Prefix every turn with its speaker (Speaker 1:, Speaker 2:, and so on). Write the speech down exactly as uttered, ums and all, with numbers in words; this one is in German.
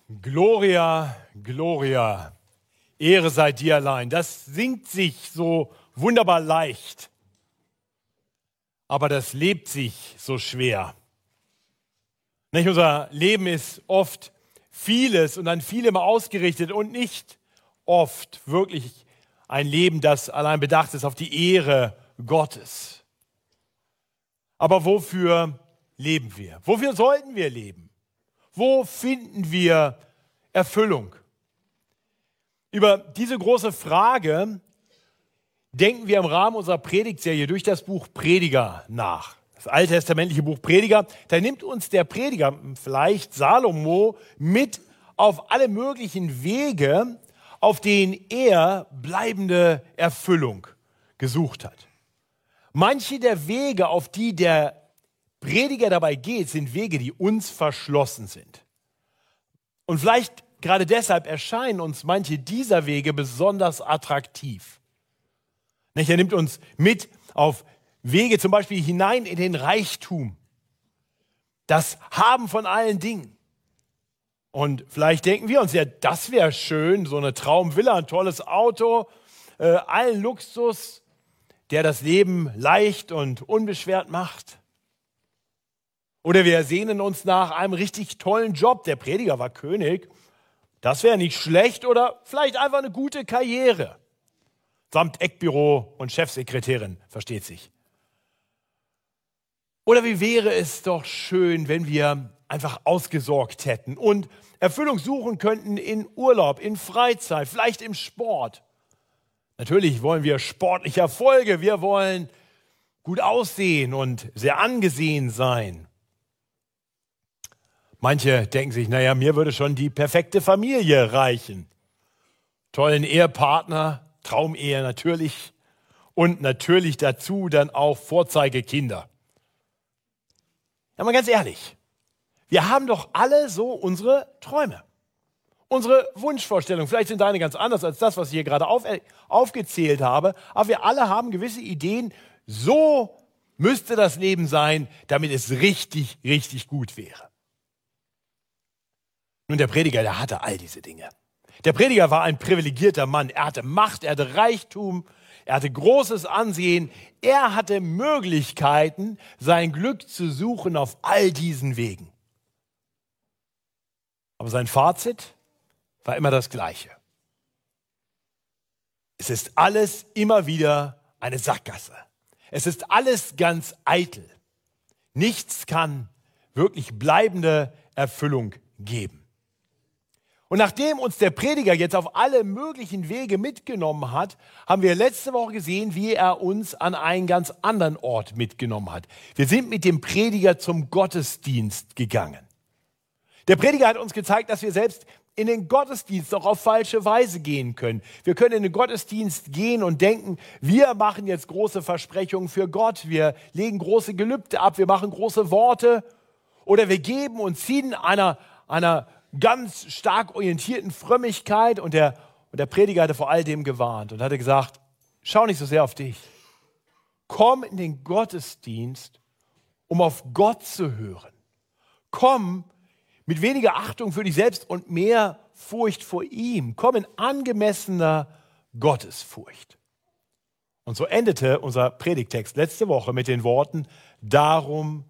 Speaker 1: Gloria, Gloria, Ehre sei dir allein. Das singt sich so wunderbar leicht, aber das lebt sich so schwer. Nicht? Unser Leben ist oft vieles und an vielem ausgerichtet und nicht oft wirklich ein Leben, das allein bedacht ist auf die Ehre Gottes. Aber wofür leben wir? Wofür sollten wir leben? Wo finden wir Erfüllung? Über diese große Frage denken wir im Rahmen unserer Predigtserie durch das Buch Prediger nach. Das alttestamentliche Buch Prediger, da nimmt uns der Prediger, vielleicht Salomo, mit auf alle möglichen Wege, auf denen er bleibende Erfüllung gesucht hat. Manche der Wege, auf die der Prediger dabei geht, sind Wege, die uns verschlossen sind. Und vielleicht gerade deshalb erscheinen uns manche dieser Wege besonders attraktiv. Er nimmt uns mit auf Wege zum Beispiel hinein in den Reichtum, das Haben von allen Dingen. Und vielleicht denken wir uns, ja, das wäre schön, so eine Traumvilla, ein tolles Auto, äh, allen Luxus, der das Leben leicht und unbeschwert macht. Oder wir sehnen uns nach einem richtig tollen Job. Der Prediger war König. Das wäre nicht schlecht oder vielleicht einfach eine gute Karriere. Samt Eckbüro und Chefsekretärin, versteht sich. Oder wie wäre es doch schön, wenn wir einfach ausgesorgt hätten und Erfüllung suchen könnten in Urlaub, in Freizeit, vielleicht im Sport. Natürlich wollen wir sportliche Erfolge. Wir wollen gut aussehen und sehr angesehen sein. Manche denken sich, naja, mir würde schon die perfekte Familie reichen. Tollen Ehepartner, Traumehe natürlich und natürlich dazu dann auch Vorzeigekinder. Ja, mal ganz ehrlich, wir haben doch alle so unsere Träume, unsere Wunschvorstellungen. Vielleicht sind deine ganz anders als das, was ich hier gerade auf, aufgezählt habe, aber wir alle haben gewisse Ideen, so müsste das Leben sein, damit es richtig, richtig gut wäre. Nun, der Prediger, der hatte all diese Dinge. Der Prediger war ein privilegierter Mann. Er hatte Macht, er hatte Reichtum, er hatte großes Ansehen. Er hatte Möglichkeiten, sein Glück zu suchen auf all diesen Wegen. Aber sein Fazit war immer das Gleiche. Es ist alles immer wieder eine Sackgasse. Es ist alles ganz eitel. Nichts kann wirklich bleibende Erfüllung geben. Und nachdem uns der Prediger jetzt auf alle möglichen Wege mitgenommen hat, haben wir letzte Woche gesehen, wie er uns an einen ganz anderen Ort mitgenommen hat. Wir sind mit dem Prediger zum Gottesdienst gegangen. Der Prediger hat uns gezeigt, dass wir selbst in den Gottesdienst auch auf falsche Weise gehen können. Wir können in den Gottesdienst gehen und denken, wir machen jetzt große Versprechungen für Gott, wir legen große Gelübde ab, wir machen große Worte oder wir geben und ziehen einer, einer ganz stark orientierten Frömmigkeit und der, und der Prediger hatte vor all dem gewarnt und hatte gesagt, schau nicht so sehr auf dich. Komm in den Gottesdienst, um auf Gott zu hören. Komm mit weniger Achtung für dich selbst und mehr Furcht vor ihm. Komm in angemessener Gottesfurcht. Und so endete unser Predigtext letzte Woche mit den Worten, darum